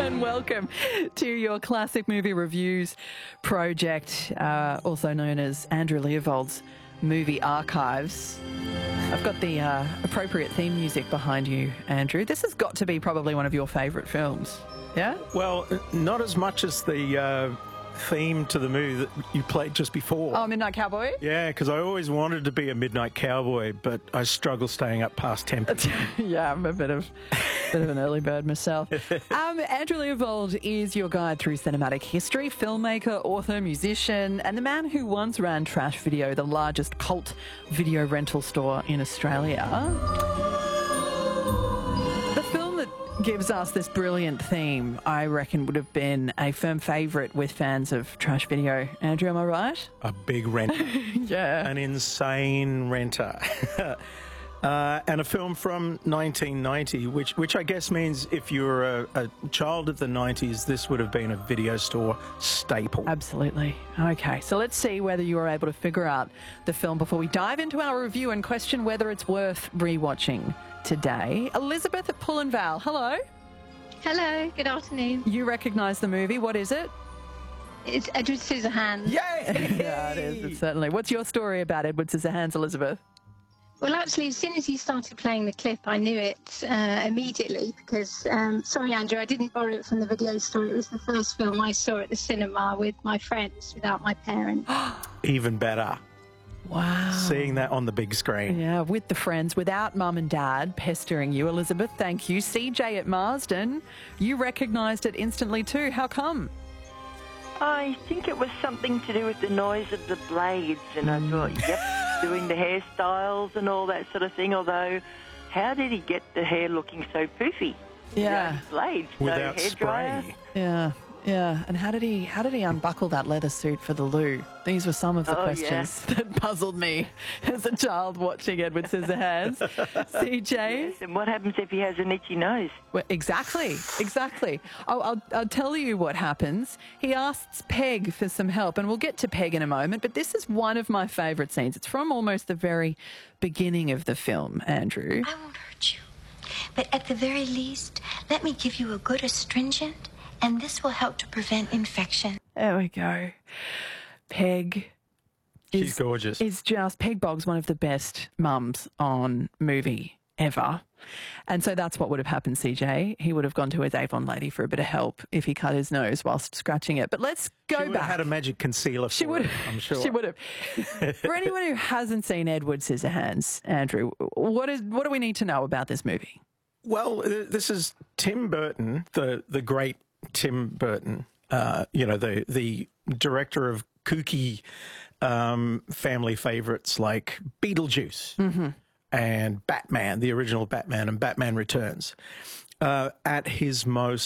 and welcome to your classic movie reviews project, also known as Andrew Leovold's Movie Archives. I've got the appropriate theme music behind you, Andrew. This has got to be probably one of your favourite films, yeah? Well, not as much as the theme to the movie that you played just before. Oh, Midnight Cowboy? Yeah, because I always wanted to be a midnight cowboy, but I struggle staying up past 10 p.m. Yeah, I'm a bit of an early bird myself. Andrew Leovold is your guide through cinematic history, filmmaker, author, musician, and the man who once ran Trash Video, the largest cult video rental store in Australia. The film that gives us this brilliant theme, I reckon, would have been a firm favourite with fans of Trash Video. Andrew, am I right? A big renter. Yeah. An insane renter. And a film from 1990, which I guess means if you were a child of the 90s, this would have been a video store staple. Absolutely. Okay, so let's see whether you were able to figure out the film before we dive into our review and question whether it's worth rewatching today. Elizabeth at Pullenvale, hello. Hello, good afternoon. You recognise the movie. What is it? It's Edward Scissorhands. Yay! Yeah, it is. It's certainly. What's your story about Edward Scissorhands, Elizabeth? Well, actually, as soon as you started playing the clip, I knew it immediately because, sorry, Andrew, I didn't borrow it from the video store. It was the first film I saw at the cinema with my friends without my parents. Even better. Wow. Seeing that on the big screen. Yeah, with the friends, without mum and dad pestering you. Elizabeth, thank you. CJ at Marsden, you recognised it instantly too. How come? I think it was something to do with the noise of the blades, and I thought, yep, doing the hairstyles and all that sort of thing, although how did he get the hair looking so poofy? Yeah. Blades, Without no hairdryer. spray. Yeah. Yeah, and how did he unbuckle that leather suit for the loo? These were some of the questions that puzzled me as a child watching Edward Scissorhands. CJ? Yes, and what happens if he has an itchy nose? Well, exactly. I'll tell you what happens. He asks Peg for some help, and we'll get to Peg in a moment, but this is one of my favourite scenes. It's from almost the very beginning of the film, Andrew. I won't hurt you, but at the very least, let me give you a good astringent, and this will help to prevent infection. There we go. Peg. She's gorgeous. Is just, Peg Boggs, one of the best mums on movie ever. And so that's what would have happened, CJ. He would have gone to his Avon lady for a bit of help if he cut his nose whilst scratching it. But let's go She would back. have had a magic concealer for She would it, have. I'm sure. She would have. For anyone who hasn't seen Edward Scissorhands, Andrew, what do we need to know about this movie? Well, this is Tim Burton, the great Tim Burton, the director of kooky family favourites like Beetlejuice and Batman, the original Batman, and Batman Returns. At his most